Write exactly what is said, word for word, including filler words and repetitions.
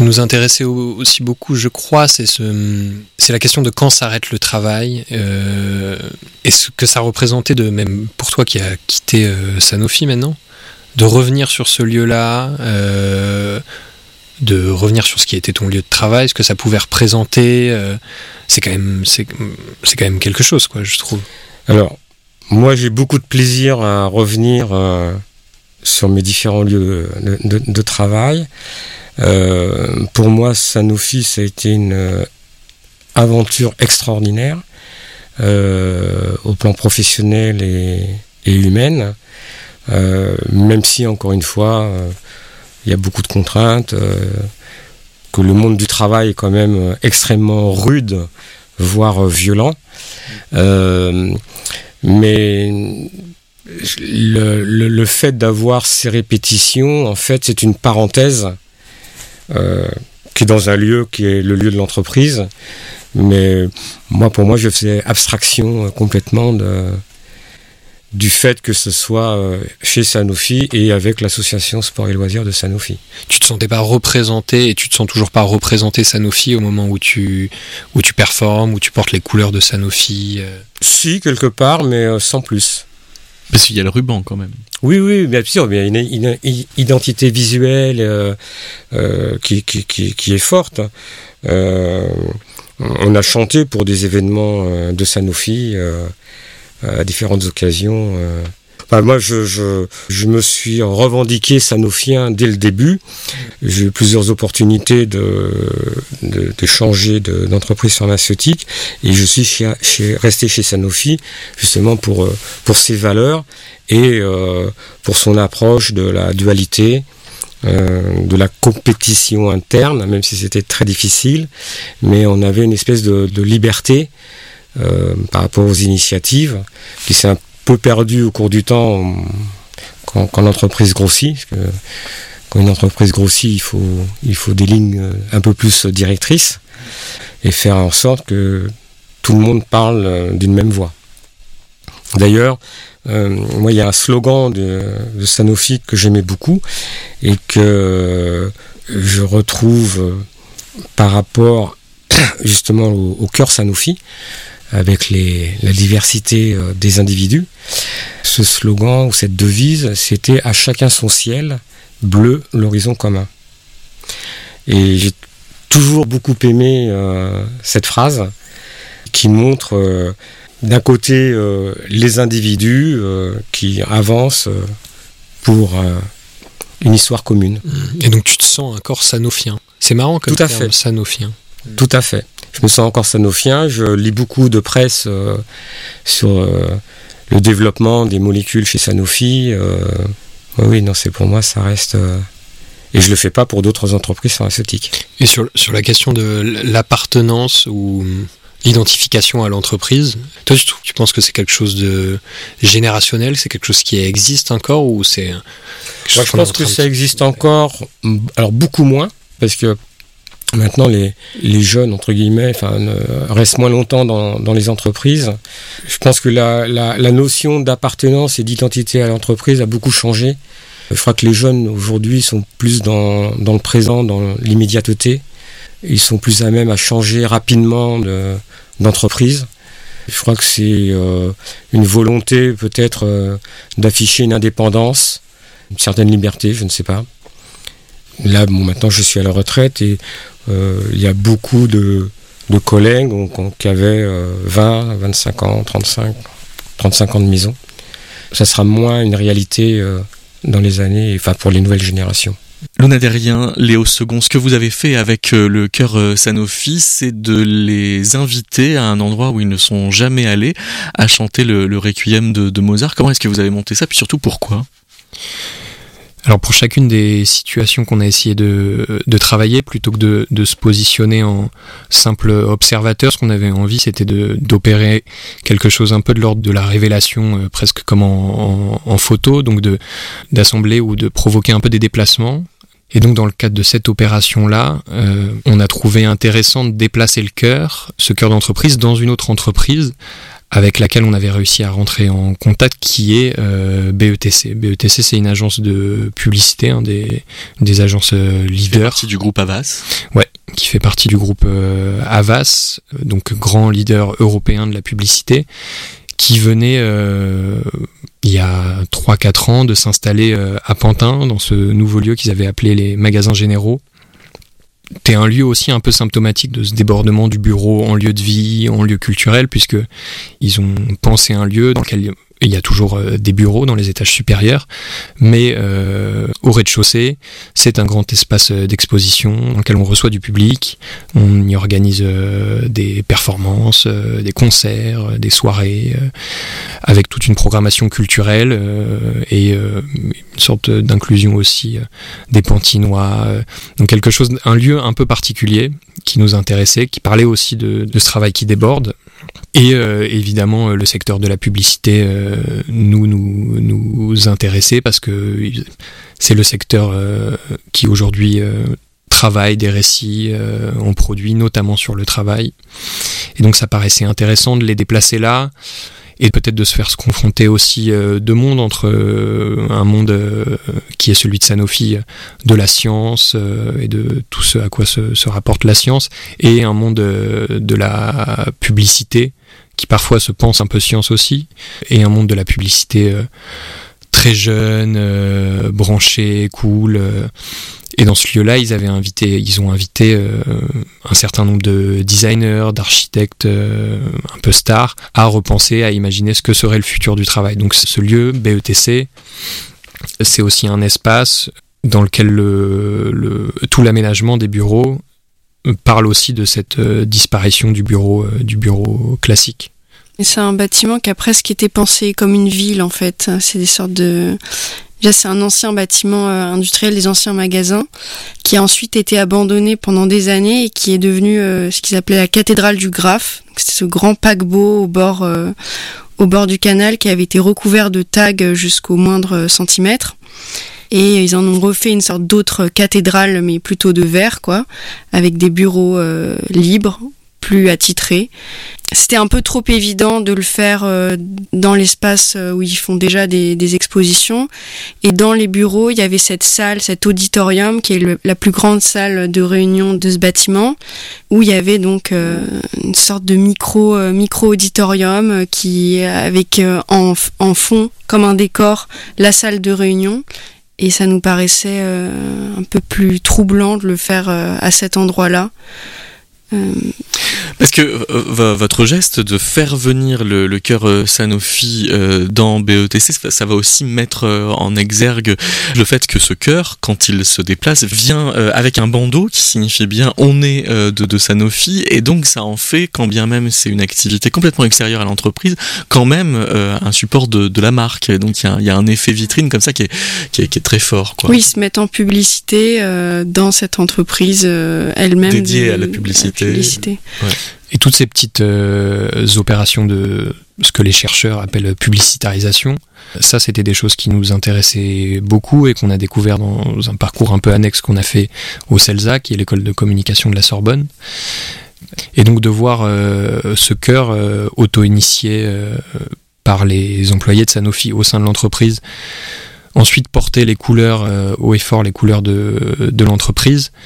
qui nous intéressait aussi beaucoup, je crois, c'est, ce, c'est la question de quand s'arrête le travail euh, et ce que ça représentait, de, même pour toi qui as quitté euh, Sanofi maintenant, de revenir sur ce lieu-là, euh, de revenir sur ce qui était ton lieu de travail, ce que ça pouvait représenter. Euh, c'est, quand même, c'est, c'est quand même quelque chose, quoi, je trouve. Alors, moi, j'ai beaucoup de plaisir à revenir euh, sur mes différents lieux de, de, de travail. Euh, pour moi, Sanofi, ça a été une euh, aventure extraordinaire euh, au plan professionnel et, et humaine. Euh, même si, encore une fois, il euh, y a beaucoup de contraintes, euh, que le monde du travail est quand même euh, extrêmement rude, voire euh, violent. Euh, mais le, le, le fait d'avoir ces répétitions, en fait, c'est une parenthèse euh, qui est dans un lieu qui est le lieu de l'entreprise. Mais moi, pour moi, je faisais abstraction euh, complètement de... du fait que ce soit chez Sanofi et avec l'association Sport et Loisirs de Sanofi. Tu te sentais pas représenté et tu te sens toujours pas représenté Sanofi au moment où tu, où tu performes, où tu portes les couleurs de Sanofi euh... Si, quelque part, mais sans plus. Parce qu'il y a le ruban quand même. Oui, oui, bien sûr, il y a une, une, une identité visuelle euh, euh, qui, qui, qui, qui est forte. Euh, on a chanté pour des événements de Sanofi euh, à différentes occasions. Euh. Enfin, moi, je, je, je me suis revendiqué sanofien dès le début. J'ai eu plusieurs opportunités de, de, de changer de, d'entreprise pharmaceutique et je suis chez, chez, resté chez Sanofi justement pour, pour ses valeurs et euh, pour son approche de la dualité, euh, de la compétition interne, même si c'était très difficile, mais on avait une espèce de, de liberté Euh, par rapport aux initiatives, qui s'est un peu perdu au cours du temps quand, quand l'entreprise grossit. Parce que quand une entreprise grossit, il faut, il faut des lignes un peu plus directrices et faire en sorte que tout le monde parle d'une même voix. D'ailleurs, euh, moi, il y a un slogan de, de Sanofi que j'aimais beaucoup et que je retrouve par rapport justement au, au cœur Sanofi, avec les, la diversité euh, des individus. Ce slogan ou cette devise, c'était « À chacun son ciel, bleu l'horizon commun ». Et j'ai toujours beaucoup aimé euh, cette phrase qui montre euh, d'un côté euh, les individus euh, qui avancent euh, pour euh, une histoire commune. Et donc tu te sens encore sanofien. C'est marrant comme Tout à terme, fait. sanofien. Tout à fait. Je me sens encore sanofien, je lis beaucoup de presse euh, sur euh, le développement des molécules chez Sanofi. Euh, oui, non, c'est pour moi, ça reste... Euh, et je le fais pas pour d'autres entreprises pharmaceutiques. Et sur, sur la question de l'appartenance ou l'identification à l'entreprise, toi, tu, tu penses que c'est quelque chose de générationnel, c'est quelque chose qui existe encore ou c'est... Moi, je pense que ça existe encore, alors beaucoup moins, parce que maintenant, les, les jeunes, entre guillemets, enfin, ne, restent moins longtemps dans, dans les entreprises. Je pense que la, la, la notion d'appartenance et d'identité à l'entreprise a beaucoup changé. Je crois que les jeunes, aujourd'hui, sont plus dans, dans le présent, dans l'immédiateté. Ils sont plus à même à changer rapidement de, d'entreprise. Je crois que c'est euh, une volonté, peut-être, euh, d'afficher une indépendance, une certaine liberté, je ne sais pas. Là, bon, maintenant, je suis à la retraite et il euh, y a beaucoup de, de collègues qui avaient euh, vingt, vingt-cinq ans, trente-cinq, trente-cinq ans de maison. Ça sera moins une réalité euh, dans les années, enfin pour les nouvelles générations. Luna Derrien, Léo Second, ce que vous avez fait avec euh, le cœur euh, Sanofi, c'est de les inviter à un endroit où ils ne sont jamais allés à chanter le, le Requiem de, de Mozart. Comment est-ce que vous avez monté ça, puis surtout pourquoi ? Alors pour chacune des situations qu'on a essayé de, de travailler, plutôt que de, de se positionner en simple observateur, ce qu'on avait envie c'était de, d'opérer quelque chose un peu de l'ordre de la révélation, euh, presque comme en, en, en photo, donc de, d'assembler ou de provoquer un peu des déplacements. Et donc dans le cadre de cette opération-là, euh, on a trouvé intéressant de déplacer le cœur, ce cœur d'entreprise, dans une autre entreprise, avec laquelle on avait réussi à rentrer en contact, qui est euh, B E T C. B E T C, c'est une agence de publicité, hein, des, des agences euh, leaders. Qui fait partie du groupe Havas. Ouais, qui fait partie du groupe euh, Havas, donc grand leader européen de la publicité, qui venait euh, il y a trois quatre ans de s'installer euh, à Pantin, dans ce nouveau lieu qu'ils avaient appelé les magasins généraux. C'est un lieu aussi un peu symptomatique de ce débordement du bureau en lieu de vie, en lieu culturel, puisque ils ont pensé un lieu dans lequel il y a toujours euh, des bureaux dans les étages supérieurs, mais euh, au rez-de-chaussée, c'est un grand espace d'exposition dans lequel on reçoit du public, on y organise euh, des performances, euh, des concerts, euh, des soirées, euh, avec toute une programmation culturelle euh, et euh, une sorte d'inclusion aussi euh, des Pantinois, euh, donc quelque chose, un lieu un peu particulier qui nous intéressait, qui parlait aussi de, de ce travail qui déborde. Et euh, évidemment, le secteur de la publicité euh, nous, nous, nous intéressait parce que c'est le secteur euh, qui aujourd'hui euh, travaille des récits, euh, on produit notamment sur le travail. Et donc ça paraissait intéressant de les déplacer là et peut-être de se faire se confronter aussi euh, deux mondes, entre euh, un monde euh, qui est celui de Sanofi, de la science euh, et de tout ce à quoi se, se rapporte la science, et un monde euh, de la publicité qui parfois se pense un peu science aussi, et un monde de la publicité euh, très jeune, euh, branché, cool. Euh, et dans ce lieu-là, ils avaient invité, ils ont invité euh, un certain nombre de designers, d'architectes euh, un peu stars à repenser, à imaginer ce que serait le futur du travail. Donc ce lieu, B E T C, c'est aussi un espace dans lequel le, le, tout l'aménagement des bureaux parle aussi de cette euh, disparition du bureau, euh, du bureau classique. Et c'est un bâtiment qui a presque été pensé comme une ville, en fait. C'est des sortes de... Déjà, c'est un ancien bâtiment euh, industriel, des anciens magasins, qui a ensuite été abandonné pendant des années et qui est devenu euh, ce qu'ils appelaient la cathédrale du Graff. Donc, c'est ce grand paquebot au bord, euh, au bord du canal qui avait été recouvert de tags jusqu'au moindre centimètre. Et ils en ont refait une sorte d'autre cathédrale, mais plutôt de verre, quoi, avec des bureaux euh, libres, plus attitrés. C'était un peu trop évident de le faire euh, dans l'espace où ils font déjà des, des expositions. Et dans les bureaux, il y avait cette salle, cet auditorium, qui est le, la plus grande salle de réunion de ce bâtiment, où il y avait donc euh, une sorte de micro, euh, micro-auditorium euh, qui, avec euh, en, en fond, comme un décor, la salle de réunion. Et ça nous paraissait euh, un peu plus troublant de le faire euh, à cet endroit-là. Euh... Parce que euh, votre geste de faire venir le, le cœur euh, Sanofi euh, dans B E T C, ça, ça va aussi mettre euh, en exergue le fait que ce cœur, quand il se déplace, vient euh, avec un bandeau qui signifie bien on est euh, de, de Sanofi, et donc ça en fait, quand bien même c'est une activité complètement extérieure à l'entreprise, quand même euh, un support de, de la marque. Et donc il y, y a un effet vitrine comme ça qui est, qui est, qui est très fort, quoi. Oui, ils se mettent en publicité euh, dans cette entreprise euh, elle-même. Dédiée de, à la publicité. À la publicité. Ouais. Et toutes ces petites euh, opérations de ce que les chercheurs appellent publicitarisation, ça c'était des choses qui nous intéressaient beaucoup et qu'on a découvert dans un parcours un peu annexe qu'on a fait au CELSA, qui est l'école de communication de la Sorbonne. Et donc de voir euh, ce cœur euh, auto-initié euh, par les employés de Sanofi au sein de l'entreprise, ensuite porter les couleurs euh, haut et fort, les couleurs de, de l'entreprise,